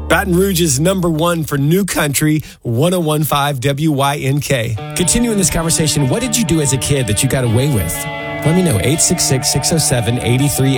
Baton Rouge is number one for New Country, 101.5 WYNK. Continuing this conversation, what did you do as a kid that you got away with? Let me know, 866-607-83